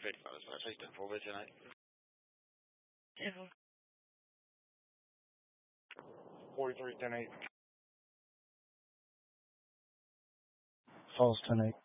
55 dispatch. How you doing? 4 by 10 Echo. 43, 10 8. Falls 10 8.